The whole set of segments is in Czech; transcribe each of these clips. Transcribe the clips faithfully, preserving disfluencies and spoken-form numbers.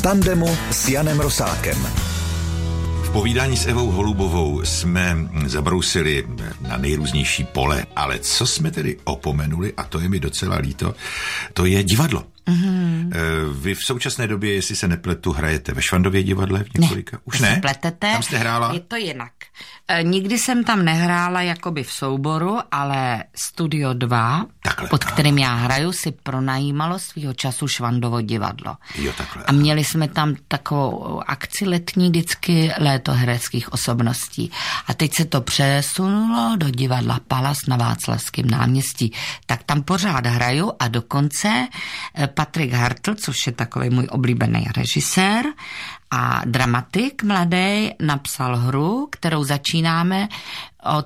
V tandemu s Janem Rosákem. V povídání s Evou Holubovou jsme zabrousili na nejrůznější pole, ale co jsme tedy opomenuli, a to je mi docela líto, to je divadlo. Mm-hmm. Vy v současné době, jestli se nepletu, hrajete ve Švandově divadle v několika? Ne, už ne? Pletete. Tam jste hrála? Je to jinak. E, nikdy jsem tam nehrála jakoby v souboru, ale Studio dva, takhle, pod kterým já hraju, si pronajímalo svýho času Švandovo divadlo. Jo, takhle. A měli jsme tam takovou akci letní vždycky léto hereckých osobností. A teď se to přesunulo do divadla Palas na Václavském náměstí. Tak tam pořád hraju a dokonce Patrik Hartl, což je takový můj oblíbený režisér a dramatik mladý, napsal hru, kterou začínáme od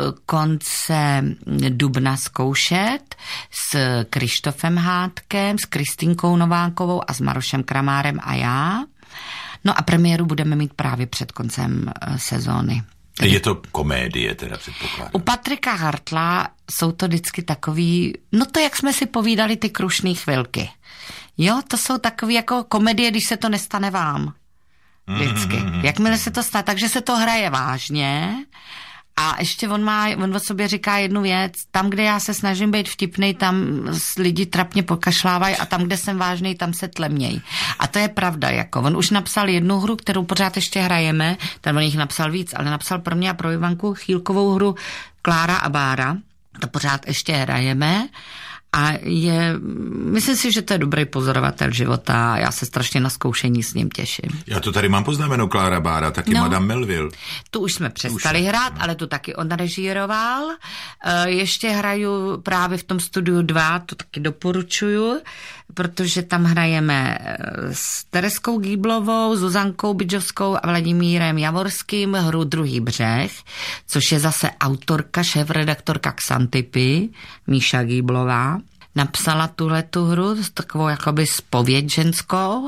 konce dubna zkoušet s Krištofem Hádkem, s Kristýnkou Novákovou a s Marošem Kramárem a já. No a premiéru budeme mít právě před koncem sezóny. Tedy je to komédie, teda předpokládám. U Patrika Hartla jsou to vždycky takový, no to jak jsme si povídali ty krušný chvilky. Jo, to jsou takový jako komedie, když se to nestane vám. Vždycky. Jakmile se to stane, takže se to hraje vážně. A ještě on má, on o sobě říká jednu věc, tam, kde já se snažím být vtipnej, tam lidi trapně pokašlávají a tam, kde jsem vážnej, tam se tlemněj. A to je pravda, jako. On už napsal jednu hru, kterou pořád ještě hrajeme, ten on jich napsal víc, ale napsal pro mě a pro Ivanku chýlkovou hru Klára a Bára, to pořád ještě hrajeme. A je, myslím si, že to je dobrý pozorovatel života a já se strašně na zkoušení s ním těším. Já to tady mám poznamenou, Klára Bára, taky no, Madame Melville. Tu už jsme přestali už hrát, no. Ale tu taky on režíroval. E, ještě hraju právě v tom Studiu dva, to taky doporučuju, protože tam hrajeme s Tereskou Gíblovou, Zuzankou Bydžovskou a Vladimírem Javorským hru Druhý břeh, což je zase autorka, šéfredaktorka Xantypy, Míša Gíblová. Napsala tuhletu hru, takovou jakoby zpověď ženskou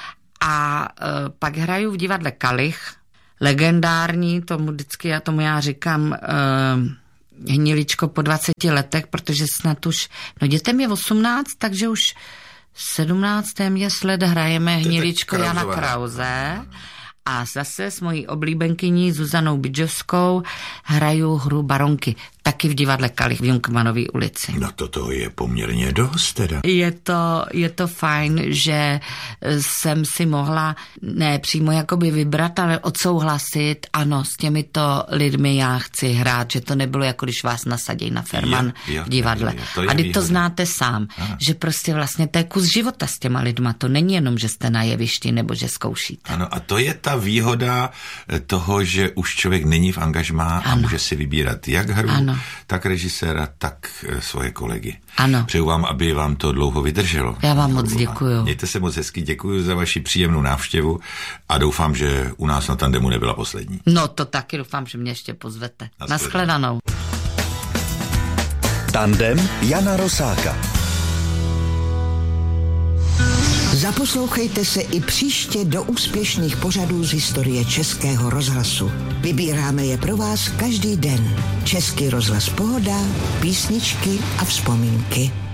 a e, pak hraju v divadle Kalich, legendární, tomu vždycky, já tomu já říkám e, hniličko po dvaceti letech, protože snad už, no dětem je osmnáct, takže už sedmnáct téměř let hrajeme hniličko Jana Krause. A zase s mojí oblíbenkyní Zuzanou Bydžovskou hraju hru Baronky, taky v divadle Kalich v Junkmanový ulici. No toto je poměrně dost teda. Je to, je to fajn, že jsem si mohla ne přímo jakoby vybrat, ale odsouhlasit, ano, s těmito lidmi já chci hrát, že to nebylo jako když vás nasadí na Ferman jo, jo, v divadle. jo, jo, to a když výhoda. to znáte sám, ano. Že prostě vlastně to je kus života s těma lidma, to není jenom, že jste na jevišti nebo že zkoušíte. Ano, a to je ta výhoda toho, že už člověk není v angažmá a může si vybírat jak hru, ano. tak režiséra, tak svoje kolegy. Ano. Přeju vám, aby vám to dlouho vydrželo. Já vám moc děkuju. Mějte se moc hezky, děkuji za vaši příjemnou návštěvu a doufám, že u nás na tandemu nebyla poslední. No to taky doufám, že mě ještě pozvete. Naschledanou. Tandem Jana Rosáka. Zaposlouchejte se i příště do úspěšných pořadů z historie Českého rozhlasu. Vybíráme je pro vás každý den. Český rozhlas Pohoda, písničky a vzpomínky.